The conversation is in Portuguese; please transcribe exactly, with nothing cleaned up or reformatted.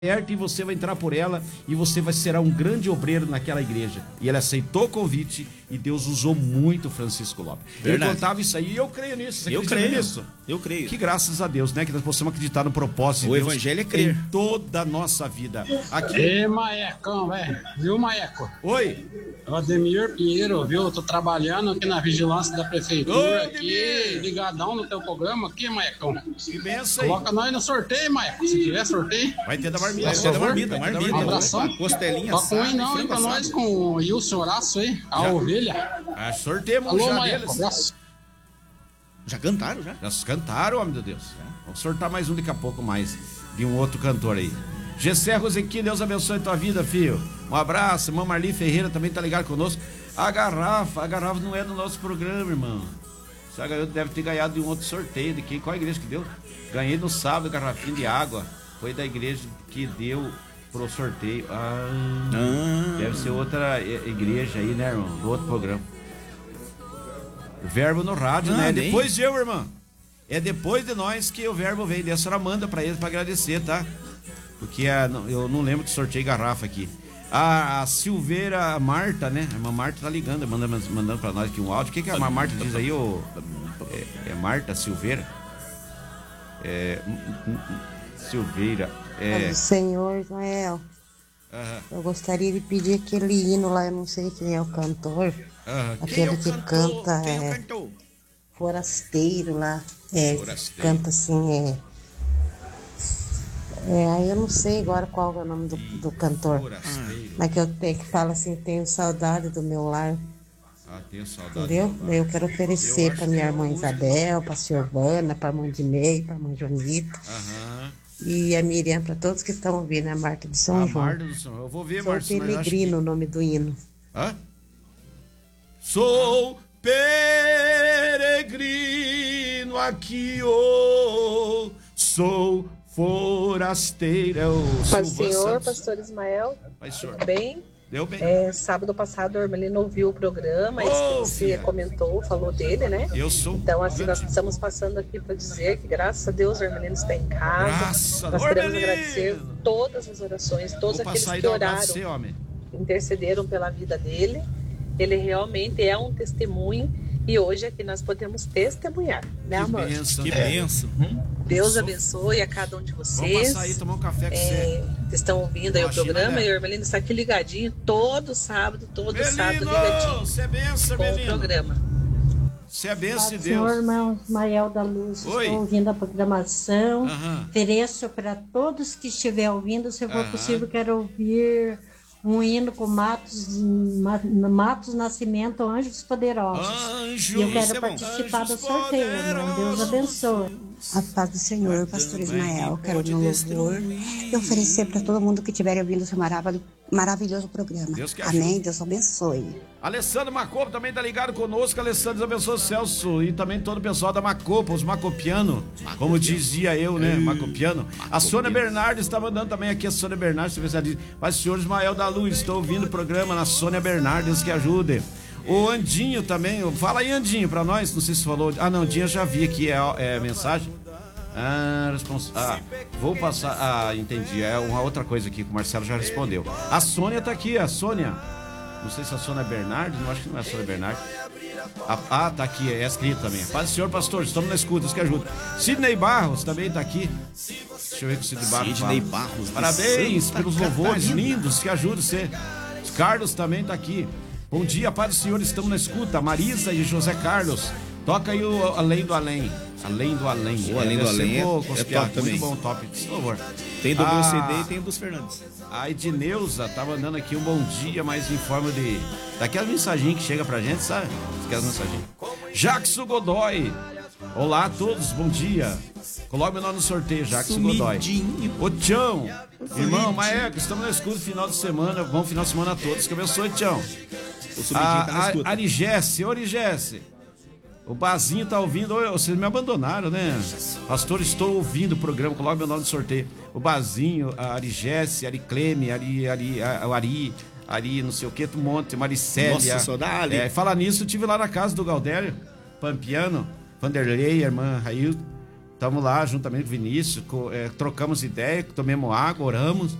e você vai entrar por ela e você vai ser um grande obreiro naquela igreja. E ele aceitou o convite e Deus usou muito Francisco Lopes. Verdade. Ele contava isso aí e eu creio nisso. Você eu creio nisso? Eu creio. Que graças a Deus, né? Que nós possamos acreditar no propósito o de Deus evangelho é crer. Em toda a nossa vida. Aqui... Ei, Maecão, velho. Viu, Maeco? Oi. O Ademir Pinheiro, viu? Eu tô trabalhando aqui na vigilância da prefeitura. Ô, aqui, ligadão no teu programa aqui, Maecão. Que benção aí. Coloca nós no sorteio, Maeco. Se tiver sorteio. Vai ter da marmita. Vai ter da marmita, marmita. Um abração. Costelinha. Toca um aí não, hein, pra nós com o Wilson Horácio aí, a já. Ovelha. Ah, sorteio, Alô, já Maeco, abraço. Já cantaram, já? Já cantaram, homem de Deus. Vamos sortar mais um daqui a pouco mais, de um outro cantor aí. Gessé Rosequim, Deus abençoe tua vida, filho. Um abraço, irmã Marli Ferreira também tá ligado conosco. A garrafa, a garrafa não é do nosso programa, irmão. Você ganhou, deve ter ganhado de um outro sorteio. De quem? Qual a igreja que deu? Ganhei no sábado, garrafinha de água. Foi da igreja que deu pro sorteio. Ah, ah. Deve ser outra igreja aí, né, irmão? Do outro programa. Verbo no rádio, ah, né? Nem. Depois de eu, irmã. É depois de nós que o verbo vem. Daí a senhora manda pra eles pra agradecer, tá? Porque a, eu não lembro que sorteio garrafa aqui. A, a Silveira Marta, né? A irmã Marta tá ligando, mandando, mandando pra nós aqui um áudio. O que, que a irmã Marta diz aí? Ô, é, é Marta Silveira? É. Silveira. É... Senhor Israel. Uhum. Eu gostaria de pedir aquele hino lá, eu não sei quem é o cantor. Uhum. Aquele que cantor? canta quem é, é Forasteiro lá. É, Forasteiro. Canta assim, é. É, aí eu não sei agora qual é o nome do, do cantor. Forasteiro. Mas que eu tenho que fala assim, tenho saudade do meu lar. Ah, tenho saudade. Entendeu? Daí eu quero oferecer para minha irmã Isabel, para a Silvana, para a irmã Dinei, para a irmã Jonita. Aham. Uhum. E a Miriam, para todos que estão ouvindo, a Marta de São a João. Marta do São João. Eu vou ver, Sou Marta. Peregrino, o que... nome do hino. Hã? Sou peregrino aqui, oh, sou forasteira. Oh, Pai Senhor, pastor Ismael, Pai Senhor. Tudo bem? Deu bem. É, sábado passado o Hermelino ouviu o programa, oh, você filha. comentou, falou dele, né? Eu sou. Então, assim, nós estamos passando aqui para dizer que, graças a Deus, o Hermelino está em casa. Graças nós queremos agradecer todas as orações, todos aqueles que oraram, você, intercederam pela vida dele. Ele realmente é um testemunho e hoje aqui nós podemos testemunhar, né, que amor? Benção, que é. benção. Deus abençoe a cada um de vocês. Vamos passar aí, tomar um café com é, você. Estão ouvindo aí Imagina, o programa, né? E o Hermelino está aqui ligadinho, todo sábado, todo Melino, sábado ligadinho. Você é benção, com Melino. o programa. Você é benção de Deus. Senhor, irmão Ismael da Luz, Oi. estou ouvindo a programação. Uhum. Ofereço para todos que estiverem ouvindo, se for uhum. possível, quero ouvir um hino com Matos, Matos Nascimento, Anjos Poderosos. Anjos, e eu quero é participar do sorteio, irmão. Deus abençoe. A paz do Senhor, pastor Ismael, quero meu louvor e oferecer para todo mundo que estiver ouvindo esse maravilhoso programa. Deus Amém, Deus abençoe. Alessandro Macopo também tá ligado conosco. Alessandro, Deus abençoe o Celso e também todo o pessoal da Macopa, os macopianos, como dizia eu, né, macopiano. A Sônia Bernardes está mandando também aqui, a Sônia Bernardes, diz, mas senhor Ismael da Luz, estou ouvindo o programa na Sônia Bernardes, que ajude. O Andinho também, fala aí, Andinho, pra nós, não sei se falou. Ah, não, Andinho, eu já vi aqui, é, é mensagem. Ah, respons... ah, vou passar. Ah, entendi, é uma outra coisa aqui que o Marcelo já respondeu. A Sônia tá aqui, a Sônia. Não sei se a Sônia Bernardes, não acho que não é a Sônia Bernardes. Ah, ah, tá aqui, é escrito também. Paz do Senhor, pastor, estamos na escuta, isso que ajuda. Sidney Barros também tá aqui. Deixa eu ver com o Sidney Barros. Sidney Barros. Parabéns pelos louvores lindos, que ajuda você. Os Carlos também tá aqui. Bom dia, Pai do Senhor, estamos na escuta. Marisa e José Carlos. Toca aí o Além do Além. Além do Além. O Além do Além é, é top também. Muito bom, top. Por favor. Tem do meu C D e tem o dos Fernandes. A Edneuza tá mandando aqui um bom dia, mas em forma de... daquela mensagem que chega pra gente, sabe? Aquelas mensagens. Jackson Godoy. Olá a todos, bom dia. Coloque meu nome no sorteio, Jackson Godoy. Ô Tião, irmão, Maeco, estamos na escuta final de semana. Bom final de semana a todos. Que abençoe, Tião. A, a, a Arigesse, ô Arigesse, o Bazinho tá ouvindo. Ô, vocês me abandonaram, né? Pastor, estou ouvindo o programa, coloca meu nome no sorteio. O Bazinho, a Arigesse, a Aricleme, a Ari, Ari, a, a Ari, Ari, não sei o que, um monte, Maricélia. Nossa, Sodali. É, fala nisso, eu estive lá na casa do Galdério, Pampiano, Vanderlei, a irmã Rail. Estamos lá juntamente com o Vinícius, co- é, trocamos ideia, tomamos água, oramos.